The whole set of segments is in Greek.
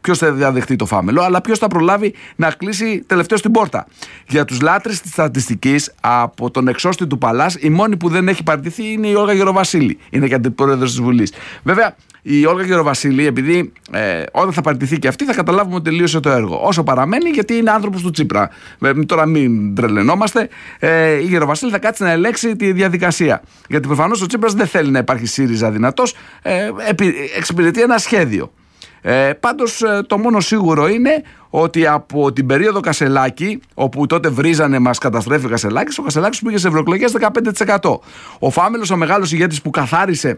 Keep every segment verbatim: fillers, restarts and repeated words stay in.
ποιος θα διαδεχτεί το φάμελο, αλλά ποιος θα προλάβει να κλείσει τελευταίο στην πόρτα. Για τους λάτρεις της στατιστικής, από τον εξώστη του Παλάς, η μόνη που δεν έχει παρτιθεί είναι η Όλγα Γεροβασίλη. Είναι και αντιπρόεδρος της Βουλής. Βέβαια, η Όλγα Γεροβασίλη, επειδή ε, όταν θα παρτιθεί και αυτή, θα καταλάβουμε ότι τελείωσε το έργο. Όσο παραμένει, γιατί είναι άνθρωπος του Τσίπρα. Ε, τώρα μην τρελαινόμαστε. Ε, η Γεροβασίλη θα κάτσει να ελέγξει τη διαδικασία. Γιατί προφανώς ο Τσίπρας δεν θέλει να υπάρχει ΣΥΡΙΖΑ δυνατός. Ε, εξυπηρετεί ένα σχέδιο. Ε, πάντως το μόνο σίγουρο είναι ότι από την περίοδο Κασελάκη, όπου τότε βρίζανε μας καταστρέφει ο Κασελάκης, ο Κασελάκης πήγε σε ευρωεκλογές δεκαπέντε τοις εκατό. Ο Φάμελος, ο μεγάλος ηγέτης που καθάρισε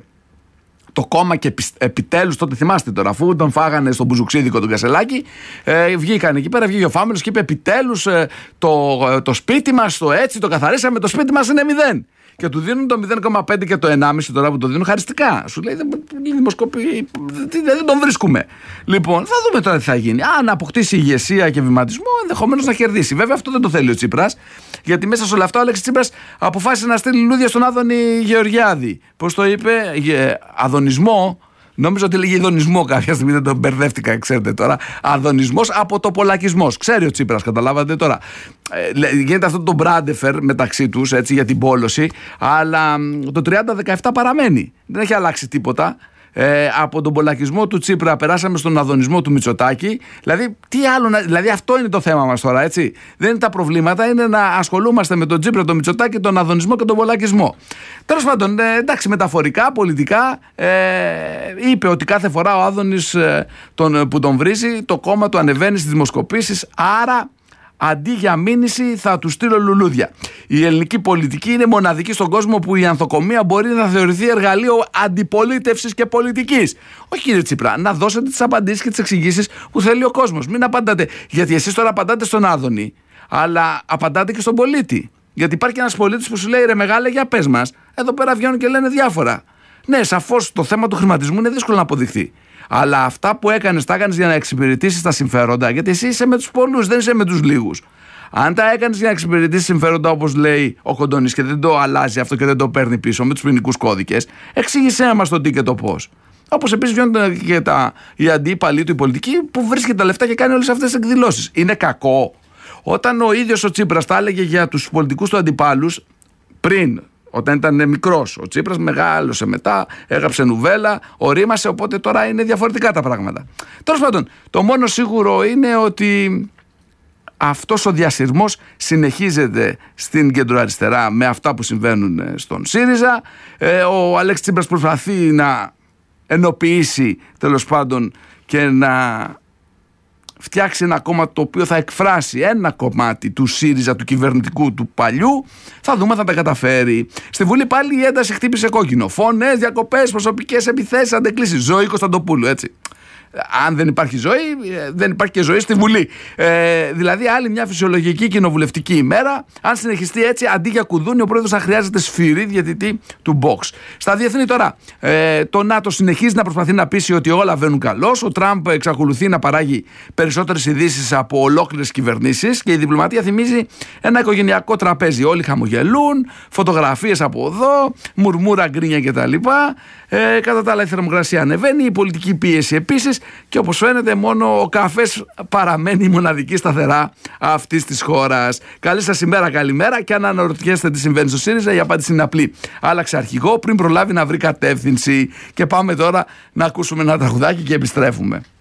το κόμμα και επιτέλους, τότε θυμάστε τώρα, αφού τον φάγανε στον Μπουζουξίδικο τον Κασελάκη, ε, βγήκαν εκεί πέρα, βγήκε ο Φάμελος και είπε επιτέλους ε, το, το σπίτι μας, το έτσι το καθαρίσαμε, το σπίτι μας είναι μηδέν. Και του δίνουν το μηδέν κόμμα πέντε και το ενάμιση τώρα που το δίνουν χαριστικά. Σου λέει οι δημοσκοποί δεν τον βρίσκουμε. Λοιπόν, θα δούμε τώρα τι θα γίνει. Αν αποκτήσει ηγεσία και βηματισμό, ενδεχομένως να κερδίσει. Βέβαια αυτό δεν το θέλει ο Τσίπρας, γιατί μέσα σε όλα αυτά ο Αλέξης Τσίπρας αποφάσισε να στείλει λουλούδια στον Άδωνη Γεωργιάδη. Πώς το είπε, αδωνισμό. Νόμιζα ότι λέγει ειδονισμό κάποια στιγμή, δεν τον μπερδεύτηκα, ξέρετε τώρα. Αδωνισμός από το πολλακισμός. Ξέρει ο Τσίπρας, καταλάβατε τώρα. Ε, γίνεται αυτό το μπράντεφερ μεταξύ τους, έτσι, για την πόλωση, αλλά το τριάντα δεκαεπτά παραμένει. Δεν έχει αλλάξει τίποτα. Ε, από τον πολλακισμό του Τσίπρα περάσαμε στον αδωνισμό του Μητσοτάκη. Δηλαδή, τι άλλο να, δηλαδή αυτό είναι το θέμα μας τώρα, έτσι. Δεν είναι τα προβλήματα, είναι να ασχολούμαστε με τον Τσίπρα, τον Μητσοτάκη, τον αδωνισμό και τον πολλακισμό. Τέλος πάντων, ε, εντάξει, μεταφορικά, πολιτικά, ε, είπε ότι κάθε φορά ο Άδωνης ε, τον, που τον βρίζει, το κόμμα του ανεβαίνει στις δημοσκοπήσεις, άρα αντί για μήνυση θα του στείλω λουλούδια. Η ελληνική πολιτική είναι μοναδική στον κόσμο που η ανθοκομεία μπορεί να θεωρηθεί εργαλείο αντιπολίτευσης και πολιτικής. Όχι, κύριε Τσίπρα, να δώσετε τις απαντήσεις και τις εξηγήσεις που θέλει ο κόσμος. Μην απαντάτε, γιατί εσείς τώρα απαντάτε στον Άδωνη, αλλά απαντάτε και στον πολίτη. Γιατί υπάρχει ένας πολίτης που σου λέει ρε μεγάλε, για πες μας, εδώ πέρα βγαίνουν και λένε διάφορα. Ναι, σαφώς το θέμα του χρηματισμού είναι δύσκολο να αποδειχθεί. Αλλά αυτά που έκανες, τα έκανες για να εξυπηρετήσεις τα συμφέροντα, γιατί εσύ είσαι με τους πολλούς, δεν είσαι με τους λίγους. Αν τα έκανες για να εξυπηρετήσεις συμφέροντα, όπως λέει ο Κοντώνης, και δεν το αλλάζει αυτό και δεν το παίρνει πίσω με τους ποινικούς κώδικες, εξήγησέ μας το τι και το πώς. Όπως επίσης βγαίνουν και τα, οι αντίπαλοι του, οι πολιτικοί, που βρίσκεται τα λεφτά και κάνει όλες αυτές τις εκδηλώσεις. Είναι κακό. Όταν ο ίδιος ο Τσίπρας τα έλεγε για τους πολιτικούς του αντιπάλους πριν, όταν ήταν μικρός, ο Τσίπρας μεγάλωσε μετά, έγραψε νουβέλα, ορίμασε, οπότε τώρα είναι διαφορετικά τα πράγματα. Τέλος πάντων, το μόνο σίγουρο είναι ότι αυτός ο διασυρμός συνεχίζεται στην κεντροαριστερά με αυτά που συμβαίνουν στον ΣΥΡΙΖΑ. Ε, ο Αλέξης Τσίπρας προσπαθεί να ενοποιήσει, τέλος πάντων, και να φτιάξει ένα κόμμα το οποίο θα εκφράσει ένα κομμάτι του ΣΥΡΙΖΑ, του κυβερνητικού, του παλιού. Θα δούμε, θα τα καταφέρει. Στη Βουλή πάλι η ένταση χτύπησε κόκκινο. Φωνές, διακοπές, προσωπικές επιθέσεις, αντεκκλήσεις. Ζωή Κωνσταντοπούλου, έτσι. Αν δεν υπάρχει ζωή, δεν υπάρχει και ζωή στη Βουλή. Ε, δηλαδή, άλλη μια φυσιολογική κοινοβουλευτική ημέρα. Αν συνεχιστεί έτσι, αντί για κουδούνι, ο πρόεδρος θα χρειάζεται σφυρί διαιτητή του box. Στα διεθνή τώρα, ε, το ΝΑΤΟ συνεχίζει να προσπαθεί να πείσει ότι όλα βαίνουν καλώς. Ο Τραμπ εξακολουθεί να παράγει περισσότερες ειδήσεις από ολόκληρες κυβερνήσεις και η διπλωματία θυμίζει ένα οικογενειακό τραπέζι. Όλοι χαμογελούν, φωτογραφίες από εδώ, μουρμούρα, γκρίνια κτλ. Ε, κατά τα άλλα, η θερμοκρασία ανεβαίνει, η πολιτική πίεση επίσης. Και όπως φαίνεται, μόνο ο καφές παραμένει η μοναδική σταθερά αυτής της χώρας. Καλή σας ημέρα, καλημέρα. Και αν αναρωτιέστε τι συμβαίνει στο ΣΥΡΙΖΑ, η απάντηση είναι απλή. Άλλαξε αρχηγό πριν προλάβει να βρει κατεύθυνση. Και πάμε τώρα να ακούσουμε ένα τραγουδάκι και επιστρέφουμε.